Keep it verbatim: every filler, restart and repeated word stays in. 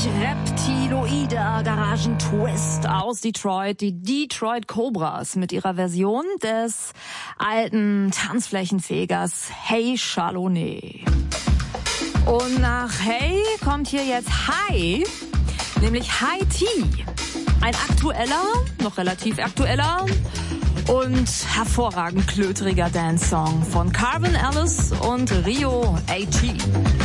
Reptiloider Garagentwist aus Detroit, die Detroit Cobras mit ihrer Version des alten Tanzflächenfegers Hey Chardonnay. Und nach Hey kommt hier jetzt Hi, nämlich High Tea. Ein aktueller, noch relativ aktueller und hervorragend klöteriger Dance-Song von Calvin Ellis und Rio A T.